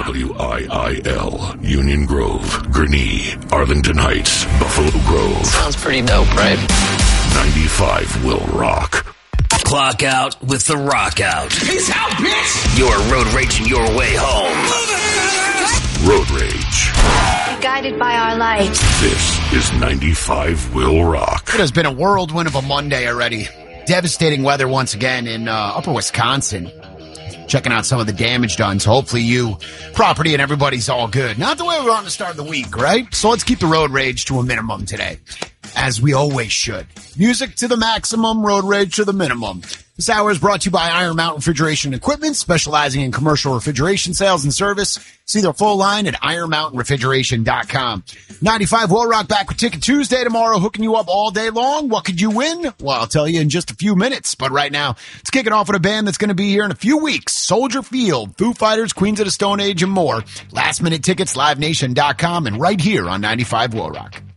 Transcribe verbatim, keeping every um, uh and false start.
W I I L, Union Grove, Gurnee, Arlington Heights, Buffalo Grove. Sounds pretty dope, right? ninety-five will rock. Clock out with the rock out. Peace out, bitch! You're road raging your way home. Road rage. Guided by our light. This is ninety-five will rock. It has been a whirlwind of a Monday already. Devastating weather once again in uh, upper Wisconsin. Checking out some of the damage done. So hopefully you, property, and everybody's all good. Not the way we were on to start the week, right? So let's keep the road rage to a minimum today, as we always should. Music to the maximum, road rage to the minimum. This hour is brought to you by Iron Mountain Refrigeration Equipment, specializing in commercial refrigeration sales and service. See their full line at iron mountain refrigeration dot com. ninety-five Will Rock back with Ticket Tuesday tomorrow, hooking you up all day long. What could you win? Well, I'll tell you in just a few minutes. But right now, let's kick it off with a band that's going to be here in a few weeks. Soldier Field, Foo Fighters, Queens of the Stone Age, and more. Last minute tickets, live nation dot com, and right here on ninety-five Will Rock.